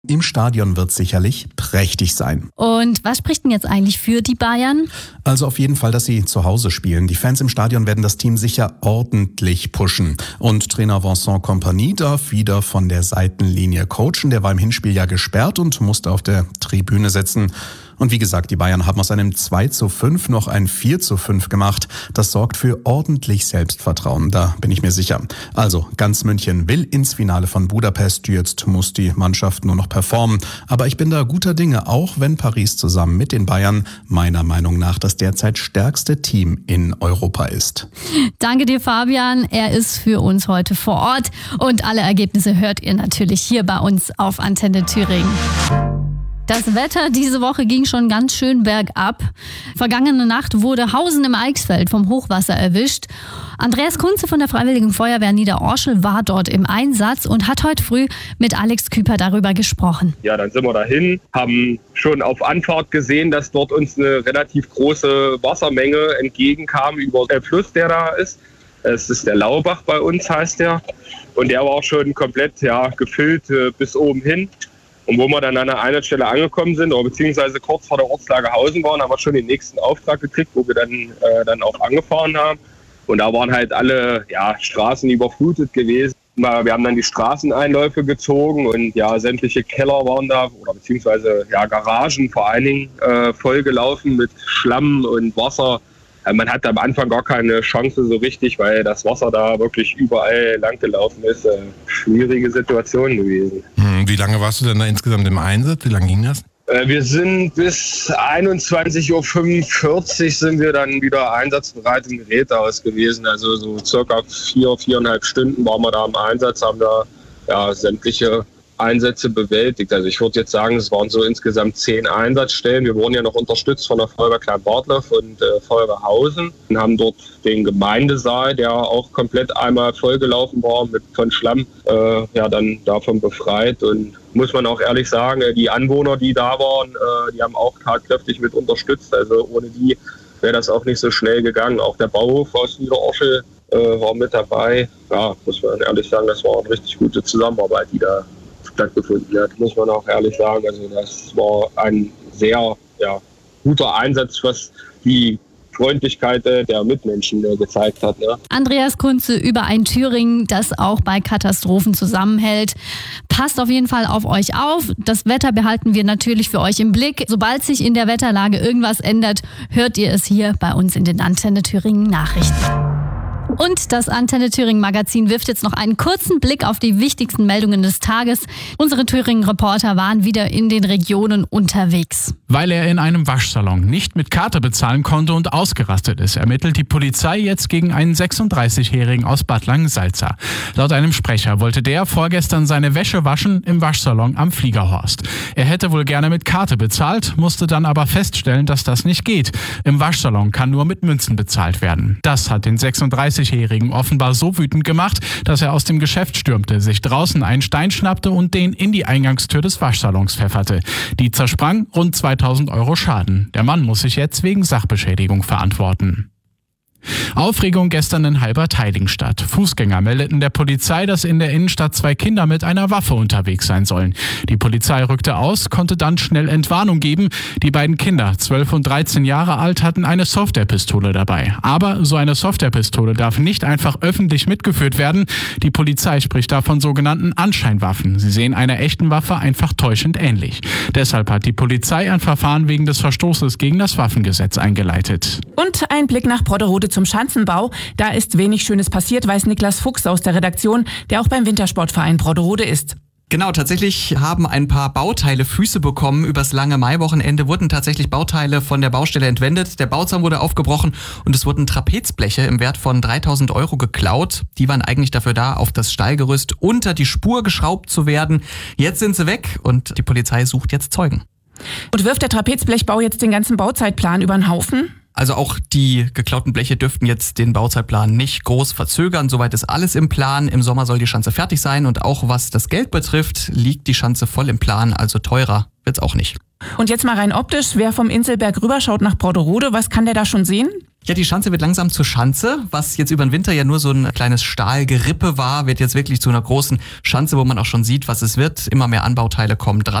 Im Stadion wird sicherlich prächtig sein. Und was spricht denn jetzt eigentlich für die Bayern? Also auf jeden Fall, dass sie zu Hause spielen. Die Fans im Stadion werden das Team sicher ordentlich pushen. Und Trainer Vincent Kompany darf wieder von der Seitenlinie coachen. Der war im Hinspiel ja gesperrt und musste auf der Tribüne sitzen. Und wie gesagt, die Bayern haben aus einem 2:5 noch ein 4:5 gemacht. Das sorgt für ordentlich Selbstvertrauen, da bin ich mir sicher. Also, ganz München will ins Finale von Budapest. Jetzt muss die Mannschaft nur noch performen. Aber ich bin da guter Dinge, auch wenn Paris zusammen mit den Bayern meiner Meinung nach das derzeit stärkste Team in Europa ist. Danke dir, Fabian. Er ist für uns heute vor Ort. Und alle Ergebnisse hört ihr natürlich hier bei uns auf Antenne Thüringen. Das Wetter diese Woche ging schon ganz schön bergab. Vergangene Nacht wurde Hausen im Eichsfeld vom Hochwasser erwischt. Andreas Kunze von der Freiwilligen Feuerwehr Niederorschel war dort im Einsatz und hat heute früh mit Alex Küper darüber gesprochen. Ja, dann sind wir dahin, haben schon auf Anfahrt gesehen, dass dort uns eine relativ große Wassermenge entgegenkam über den Fluss, der da ist. Es ist der Laubach bei uns, heißt der. Und der war auch schon komplett gefüllt bis oben hin. Und wo wir dann an der Einsatzstelle angekommen sind, oder beziehungsweise kurz vor der Ortslage Hausen waren, haben wir schon den nächsten Auftrag gekriegt, wo wir dann auch angefahren haben. Und da waren halt alle Straßen überflutet gewesen. Wir haben dann die Straßeneinläufe gezogen und sämtliche Keller waren da, oder beziehungsweise Garagen vor allen Dingen vollgelaufen mit Schlamm und Wasser. Man hatte am Anfang gar keine Chance so richtig, weil das Wasser da wirklich überall lang gelaufen ist. Schwierige Situation gewesen. Wie lange warst du denn da insgesamt im Einsatz? Wie lange ging das? Wir sind bis 21:45 Uhr sind wir dann wieder einsatzbereit im Gerätehaus gewesen. Also so circa 4,5 Stunden waren wir da im Einsatz, haben da sämtliche Einsätze bewältigt. Also ich würde jetzt sagen, es waren so insgesamt 10 Einsatzstellen. Wir wurden ja noch unterstützt von der Feuerwehr Klein-Bartlow und Feuerwehr Hausen und haben dort den Gemeindesaal, der auch komplett einmal vollgelaufen war von Schlamm, dann davon befreit. Und muss man auch ehrlich sagen, die Anwohner, die da waren, die haben auch tatkräftig mit unterstützt. Also ohne die wäre das auch nicht so schnell gegangen. Auch der Bauhof aus Niederorschel war mit dabei. Ja, muss man ehrlich sagen, das war eine richtig gute Zusammenarbeit, die da stattgefunden hat, muss man auch ehrlich sagen. Also das war ein sehr guter Einsatz, was die Freundlichkeit der Mitmenschen gezeigt hat. Ne? Andreas Kunze über ein Thüringen, das auch bei Katastrophen zusammenhält. Passt auf jeden Fall auf euch auf. Das Wetter behalten wir natürlich für euch im Blick. Sobald sich in der Wetterlage irgendwas ändert, hört ihr es hier bei uns in den Antenne Thüringen Nachrichten. Und das Antenne Thüringen Magazin wirft jetzt noch einen kurzen Blick auf die wichtigsten Meldungen des Tages. Unsere Thüringen-Reporter waren wieder in den Regionen unterwegs. Weil er in einem Waschsalon nicht mit Karte bezahlen konnte und ausgerastet ist, ermittelt die Polizei jetzt gegen einen 36-Jährigen aus Bad Langensalza. Laut einem Sprecher wollte der vorgestern seine Wäsche waschen im Waschsalon am Fliegerhorst. Er hätte wohl gerne mit Karte bezahlt, musste dann aber feststellen, dass das nicht geht. Im Waschsalon kann nur mit Münzen bezahlt werden. Das hat den 36-Jährigen offenbar so wütend gemacht, dass er aus dem Geschäft stürmte, sich draußen einen Stein schnappte und den in die Eingangstür des Waschsalons pfefferte. Die zersprang, rund 2.000 € Schaden. Der Mann muss sich jetzt wegen Sachbeschädigung verantworten. Aufregung gestern in Halbertheiligenstadt. Fußgänger meldeten der Polizei, dass in der Innenstadt 2 Kinder mit einer Waffe unterwegs sein sollen. Die Polizei rückte aus, konnte dann schnell Entwarnung geben. Die beiden Kinder, 12 und 13 Jahre alt, hatten eine Softwarepistole dabei. Aber so eine Softwarepistole darf nicht einfach öffentlich mitgeführt werden. Die Polizei spricht da von sogenannten Anscheinwaffen. Sie sehen einer echten Waffe einfach täuschend ähnlich. Deshalb hat die Polizei ein Verfahren wegen des Verstoßes gegen das Waffengesetz eingeleitet. Und ein Blick nach Brodderode zum Schanzenbau. Da ist wenig Schönes passiert, weiß Niklas Fuchs aus der Redaktion, der auch beim Wintersportverein Brodderode ist. Genau, tatsächlich haben ein paar Bauteile Füße bekommen. Übers lange Maiwochenende wurden tatsächlich Bauteile von der Baustelle entwendet. Der Bauzaun wurde aufgebrochen und es wurden Trapezbleche im Wert von 3.000 € geklaut. Die waren eigentlich dafür da, auf das Stallgerüst unter die Spur geschraubt zu werden. Jetzt sind sie weg und die Polizei sucht jetzt Zeugen. Und wirft der Trapezblechbau jetzt den ganzen Bauzeitplan über den Haufen? Also auch die geklauten Bleche dürften jetzt den Bauzeitplan nicht groß verzögern. Soweit ist alles im Plan. Im Sommer soll die Schanze fertig sein und auch was das Geld betrifft, liegt die Schanze voll im Plan. Also teurer wird's auch nicht. Und jetzt mal rein optisch. Wer vom Inselberg rüberschaut nach Brodderode, was kann der da schon sehen? Ja, die Schanze wird langsam zur Schanze. Was jetzt über den Winter ja nur so ein kleines Stahlgerippe war, wird jetzt wirklich zu einer großen Schanze, wo man auch schon sieht, was es wird. Immer mehr Anbauteile kommen dran.